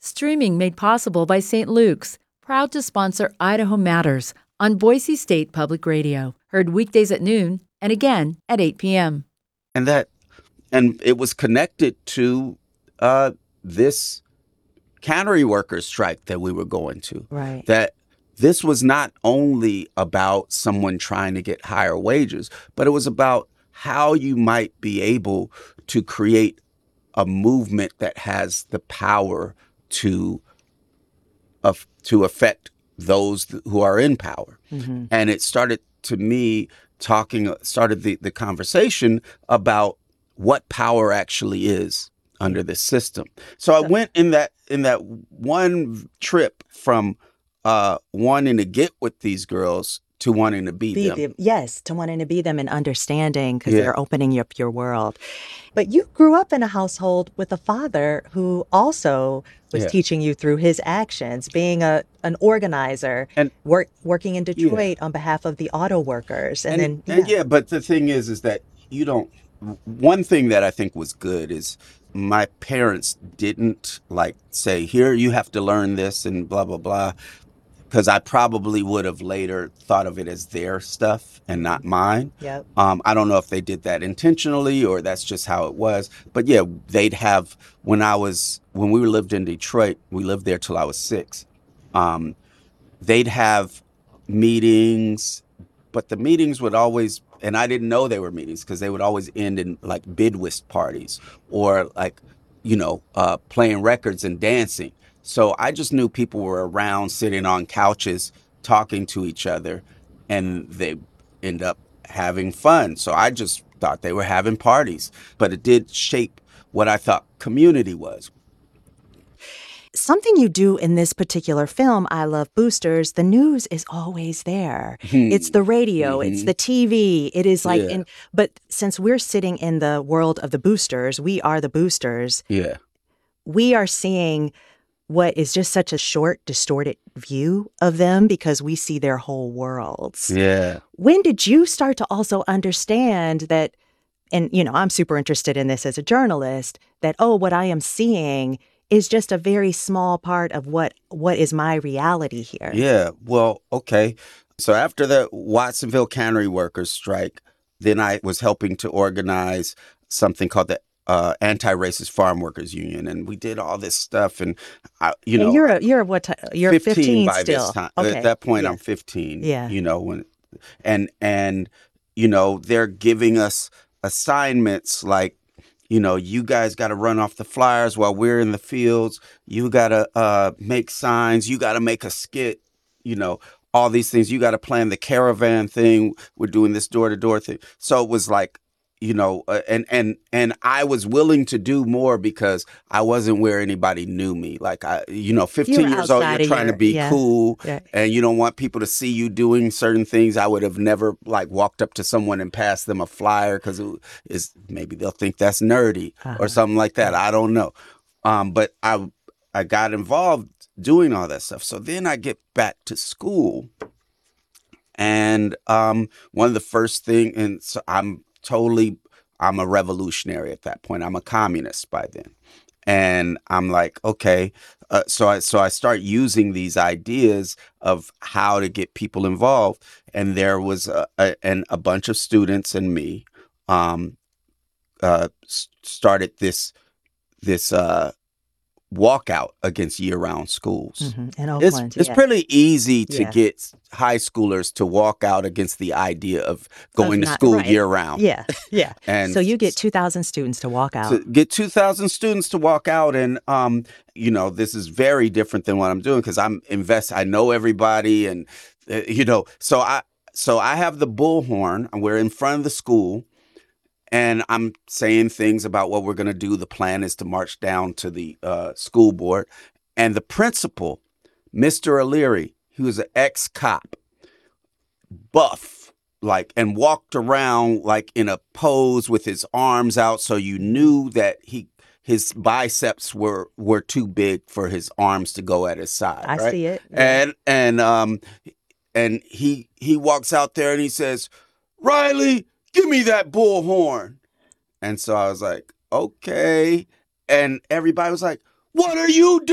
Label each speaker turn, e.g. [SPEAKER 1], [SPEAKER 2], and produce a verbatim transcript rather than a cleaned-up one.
[SPEAKER 1] Streaming made possible by Saint Luke's, proud to sponsor Idaho Matters on Boise State Public Radio. Heard weekdays at noon and again at eight p.m.
[SPEAKER 2] And that, and it was connected to uh, this cannery workers strike that we were going to.
[SPEAKER 3] Right.
[SPEAKER 2] That this was not only about someone trying to get higher wages, but it was about how you might be able to create a movement that has the power to of to affect those who are in power. Mm-hmm. And it started to me talking started the, the conversation about what power actually is under this system. So I went in that in that one trip from uh, wanting to get with these girls to wanting to be,
[SPEAKER 3] be
[SPEAKER 2] them.
[SPEAKER 3] them. Yes, to wanting to be them and understanding because
[SPEAKER 2] Yeah.
[SPEAKER 3] they're opening up your world. But you grew up in a household with a father who also was
[SPEAKER 2] Yeah.
[SPEAKER 3] teaching you through his actions, being a an organizer
[SPEAKER 2] And-
[SPEAKER 3] work working in Detroit on behalf of the auto workers. And,
[SPEAKER 2] And,
[SPEAKER 3] then
[SPEAKER 2] and yeah, but the thing is, is that you don't. One thing that I think was good is my parents didn't like say, "Here, you have to learn this," and blah blah blah, because I probably would have later thought of it as their stuff and not mine.
[SPEAKER 3] Yep.
[SPEAKER 2] Um, I don't know if they did that intentionally or that's just how it was. But yeah, they'd have when I was when we lived in Detroit. We lived there till I was six. Um, they'd have meetings, but the meetings would always, and I didn't know they were meetings because they would always end in like bidwist parties or like, you know, uh, playing records and dancing. So I just knew people were around sitting on couches talking to each other and they end up having fun. So I just thought they were having parties, but it did shape what I thought community was.
[SPEAKER 3] Something you do in this particular film, I Love Boosters, the news is always there. It's the radio, it's the T V. It is like,
[SPEAKER 2] Yeah.
[SPEAKER 3] in, but since we're sitting in the world of the boosters, we are the boosters.
[SPEAKER 2] Yeah.
[SPEAKER 3] We are seeing what is just such a short, distorted view of them because we see their whole worlds.
[SPEAKER 2] Yeah.
[SPEAKER 3] When did you start to also understand that, and you know, I'm super interested in this as a journalist, that, oh, what I am seeing is just a very small part of what what is my reality here.
[SPEAKER 2] Yeah. Well, okay. So after the Watsonville cannery workers strike, then I was helping to organize something called the uh, Anti-Racist Farm Workers Union, and we did all this stuff. And I, you
[SPEAKER 3] And
[SPEAKER 2] know,
[SPEAKER 3] you're a, you're what ti- you're
[SPEAKER 2] fifteen,
[SPEAKER 3] fifteen
[SPEAKER 2] by
[SPEAKER 3] still.
[SPEAKER 2] this time.
[SPEAKER 3] Okay.
[SPEAKER 2] At that point,
[SPEAKER 3] Yeah.
[SPEAKER 2] I'm fifteen.
[SPEAKER 3] Yeah.
[SPEAKER 2] You know, when and and you know they're giving us assignments like, you know, you guys got to run off the flyers while we're in the fields. You got to uh, make signs. You got to make a skit. You know, all these things. You got to plan the caravan thing. We're doing this door to door thing. So it was like, you know, uh, and and and I was willing to do more because I wasn't where anybody knew me. Like I, you know, fifteen years old,
[SPEAKER 3] outside
[SPEAKER 2] you're
[SPEAKER 3] of
[SPEAKER 2] trying
[SPEAKER 3] your-
[SPEAKER 2] to be
[SPEAKER 3] yeah.
[SPEAKER 2] cool,
[SPEAKER 3] Yeah.
[SPEAKER 2] and you don't want people to see you doing certain things. I would have never like walked up to someone and passed them a flyer because it is maybe they'll think that's nerdy
[SPEAKER 3] Uh-huh.
[SPEAKER 2] or something like that. I don't know, um, but I I got involved doing all that stuff. So then I get back to school, and um, one of the first thing, and so I'm totally. I'm a revolutionary at that point. I'm a communist by then. And I'm like, okay. Uh, so I so I start using these ideas of how to get people involved. And there was a, a, and a bunch of students and me um, uh, s- started this this uh, walkout against year-round schools.
[SPEAKER 3] Mhm. In
[SPEAKER 2] It's
[SPEAKER 3] Oakland.
[SPEAKER 2] it's
[SPEAKER 3] yeah.
[SPEAKER 2] pretty easy to
[SPEAKER 3] Yeah.
[SPEAKER 2] get high schoolers to walk out against the idea of going to
[SPEAKER 3] not-
[SPEAKER 2] school
[SPEAKER 3] right.
[SPEAKER 2] year-round.
[SPEAKER 3] Yeah, yeah.
[SPEAKER 2] And
[SPEAKER 3] so you get two thousand students to walk out.
[SPEAKER 2] to get two thousand students to walk out. And, um, you know, this is very different than what I'm doing because I'm invest. I know everybody and, uh, you know, so I so I have the bullhorn and we're in front of the school and I'm saying things about what we're going to do. The plan is to march down to the uh, school board. And the principal, Mister O'Leary, he was an ex-cop, buff, like, and walked around like in a pose with his arms out, so you knew that he his biceps were were too big for his arms to go at his side.
[SPEAKER 3] I
[SPEAKER 2] right?
[SPEAKER 3] see it. Yeah.
[SPEAKER 2] And and um and he he walks out there and he says, "Riley, give me that bullhorn." And so I was like, "Okay." And everybody was like, "What are you doing?"